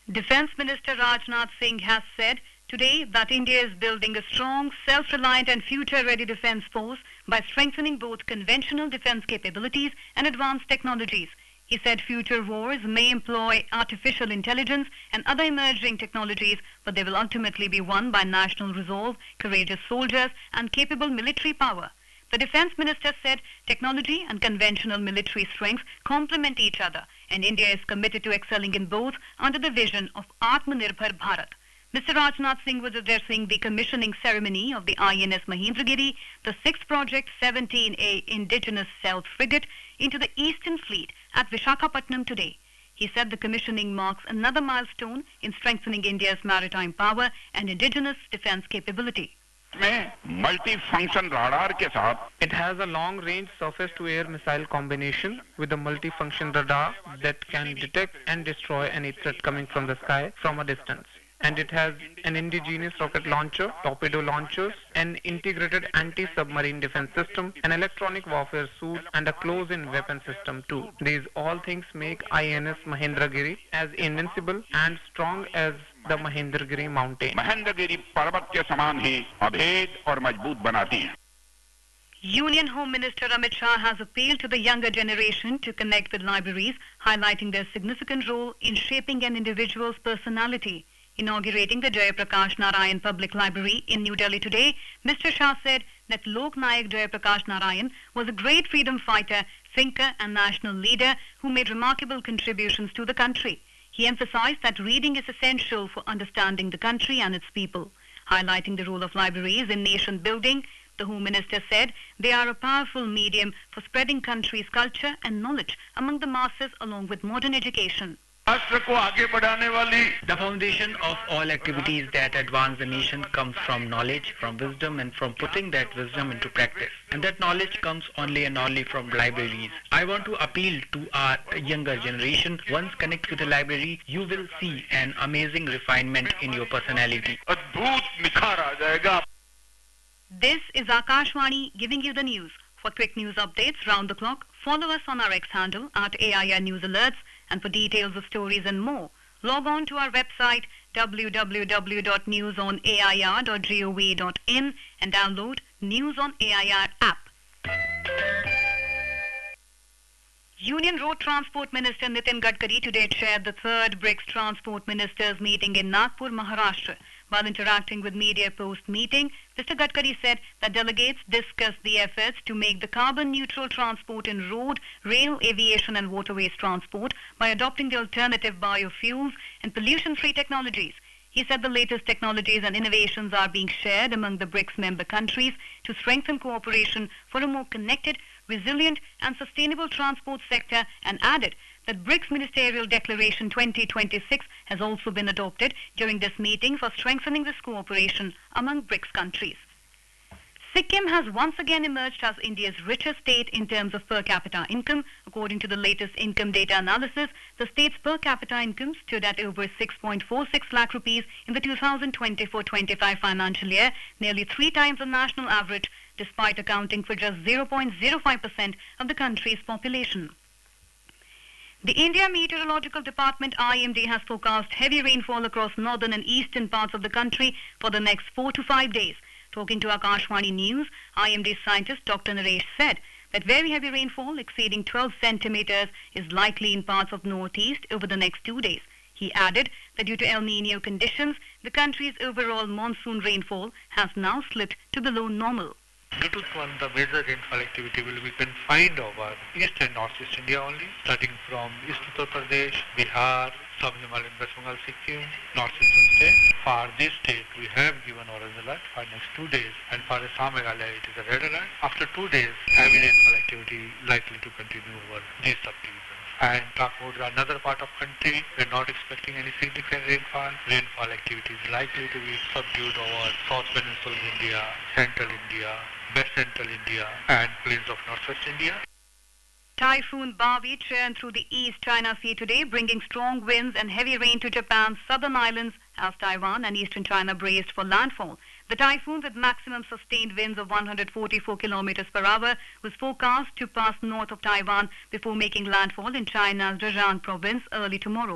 Defence Minister Rajnath Singh has said today that India is building a strong, self-reliant and future-ready defence force by strengthening both conventional defence capabilities and advanced technologies. He said future wars may employ artificial intelligence and other emerging technologies, but they will ultimately be won by national resolve, courageous soldiers and capable military power. The Defence Minister said technology and conventional military strength complement each other, and India is committed to excelling in both under the vision of Atmanirbhar Bharat. Mr. Rajnath Singh was addressing the commissioning ceremony of the INS Mahendragiri, the 6th Project 17A indigenous stealth frigate, into the Eastern Fleet at Visakhapatnam today. He said the commissioning marks another milestone in strengthening India's maritime power and indigenous defence capability. Multi-function radar के साथ It has a long-range surface-to-air missile combination with a multi-function radar that can detect and destroy any threat coming from the sky from a distance. And it has an indigenous rocket launcher, torpedo launchers, an integrated anti-submarine defense system, an electronic warfare suit, and a close-in weapon system too. These all things make INS Mahendragiri as invincible and strong as the Mahendragiri mountain. Mahendragiri पर्वत के समान ही अभेद और मजबूत बनाती हैं. Union Home Minister Amit Shah has appealed to the younger generation to connect with libraries, highlighting their significant role in shaping an individual's personality. Inaugurating the Jayaprakash Narayan Public Library in New Delhi today, Mr. Shah said that Lok Nayak Jayaprakash Narayan was a great freedom fighter, thinker and national leader who made remarkable contributions to the country. He emphasized that reading is essential for understanding the country and its people. Highlighting the role of libraries in nation building, the Home Minister said they are a powerful medium for spreading country's culture and knowledge among the masses along with modern education. The foundation of all activities that advance the nation comes from knowledge, from wisdom, and from putting that wisdom into practice. And that knowledge comes only and only from libraries. I want to appeal to our younger generation. Once connect with the library, you will see an amazing refinement in your personality. This is Akashvani giving you the news. For quick news updates round the clock, follow us on our X handle at AIR News Alerts. And for details of stories and more, log on to our website www.newsonair.gov.in and download News on AIR app. Union Road Transport Minister Nitin Gadkari today chaired the 3rd BRICS Transport Ministers meeting in Nagpur, Maharashtra. While interacting with media post-meeting, Mr. Gadkari said that delegates discussed the efforts to make the carbon-neutral transport in road, rail, aviation and waterways transport by adopting the alternative biofuels and pollution-free technologies. He said the latest technologies and innovations are being shared among the BRICS member countries to strengthen cooperation for a more connected, resilient and sustainable transport sector, and added that BRICS Ministerial Declaration 2026 has also been adopted during this meeting for strengthening this cooperation among BRICS countries. Sikkim has once again emerged as India's richest state in terms of per capita income. According to the latest income data analysis, the state's per capita income stood at over 6.46 lakh rupees in the 2024-25 financial year, nearly 3 times the national average, despite accounting for just 0.05% of the country's population. The India Meteorological Department IMD has forecast heavy rainfall across northern and eastern parts of the country for the next 4 to 5 days. Talking to Akashvani News, IMD scientist Dr. Naresh said that very heavy rainfall exceeding 12 centimeters is likely in parts of northeast over the next 2 days. He added that due to El Nino conditions, the country's overall monsoon rainfall has now slipped to below normal. Due to the major rainfall activity will be confined over east and northeast India only, starting from East Uttar Pradesh, Bihar, Sub-Himalayan West Bengal, Sikkim, northeastern state. For this state, we have given orange alert for next 2 days, and for Assam Meghalaya, it is a red alert. After 2 days, heavy rainfall activity likely to continue over these subdivisions. And talk about another part of country, we're not expecting any significant rainfall. Rainfall activity is likely to be subdued over South Peninsular India, Central India, West Central India, and plains of Northwest India. Typhoon Bavi churned through the East China Sea today, bringing strong winds and heavy rain to Japan's southern islands as Taiwan and eastern China braced for landfall. The typhoon, with maximum sustained winds of 144 kilometers per hour, was forecast to pass north of Taiwan before making landfall in China's Zhejiang province early tomorrow.